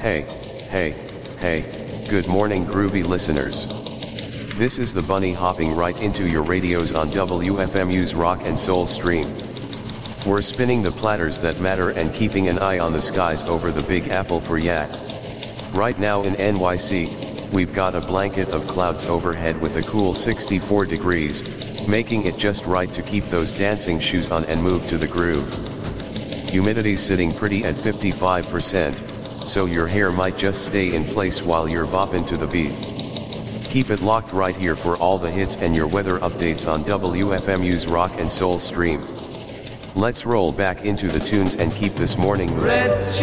Hey, hey, hey, good morning groovy listeners. This is the bunny hopping right into your radios on WFMU's Rock and Soul stream. We're spinning the platters that matter and keeping an eye on the skies over the Big Apple for yak. Right now in NYC, we've got a blanket of clouds overhead with a cool 64 degrees, making it just right to keep those dancing shoes on and move to the groove. Humidity's sitting pretty at 55%, so your hair might just stay in place while you're bopping to the beat. Keep it locked right here for all the hits and your weather updates on WFMU's Rock and Soul stream. Let's roll back into the tunes and keep this morning moving.